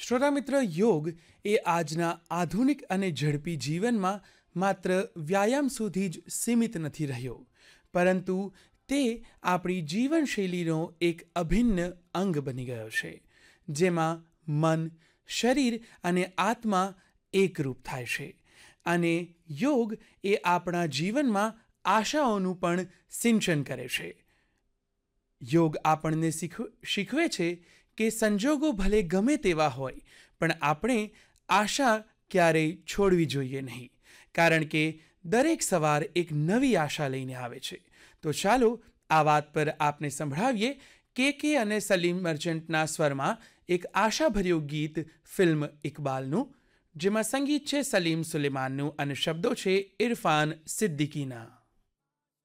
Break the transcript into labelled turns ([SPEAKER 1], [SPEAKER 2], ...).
[SPEAKER 1] શ્રોતા મિત્ર, યોગ એ આજના આધુનિક અને ઝડપી જીવનમાં માત્ર વ્યાયામ સુધી જ સીમિત નથી રહ્યો, પરંતુ તે આપણી જીવનશૈલીનો એક અભિન્ન અંગ બની ગયો છે, જેમાં મન, શરીર અને આત્મા એકરૂપ થાય છે. અને યોગ એ આપણા જીવનમાં આશાઓનું પણ સિંચન કરે છે. યોગ આપણને શીખવે છે કે સંજોગો ભલે ગમે તેવા હોય, પણ આપણે આશા ક્યારેય છોડવી જોઈએ નહીં, કારણ કે દરેક સવાર એક નવી આશા લઈને આવે છે. તો ચાલો આ વાત પર આપને સંભળાવીએ કે અને સલીમ મર્ચન્ટના સ્વરમાં એક આશાભર્યું ગીત ફિલ્મ ઇકબાલનું, જેમાં સંગીત છે સલીમ સુલેમાનનું અને શબ્દો છે ઇરફાન સિદ્દીકીના.